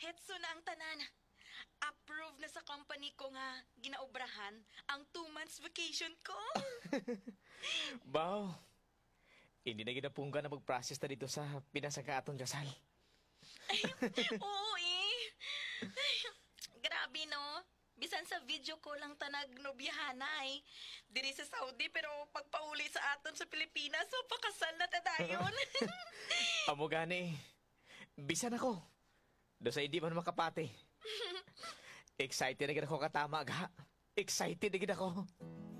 hetso na ang tanan. Approve na sa company ko nga ginaobrahan ang 2 months vacation ko. Baw, hindi na ginapungga na mag-process na dito sa pinasagkaaton kasal. Oo Ay, grabe no. Bisan sa video ko lang tanag nobyahanay. Diri sa Saudi pero pagpauli sa aton sa Pilipinas so pakasal na tadayon. Amo gani, bisan ako. Do sa hindi man makapati. Excited na gid ako katama ga. Excited na gid ako.